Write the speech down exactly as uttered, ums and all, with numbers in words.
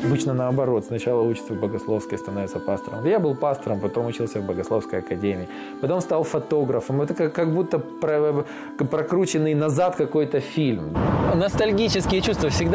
Обычно наоборот. Сначала учится в богословской, становится пастором. Я был пастором, потом учился в богословской академии. Потом стал фотографом. Это как, как будто про, прокрученный назад какой-то фильм. Ностальгические чувства всегда